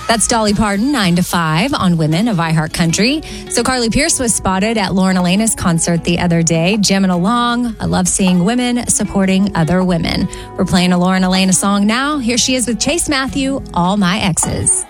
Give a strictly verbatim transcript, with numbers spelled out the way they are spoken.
That's Dolly Parton, nine to five on Women of iHeartCountry. So Carly Pierce was spotted at Lauren Elena's concert the other day, jamming along. I love seeing women supporting other women. We're playing a Lauren Elena song now. Here she is with Chase Matthew, All My Exes.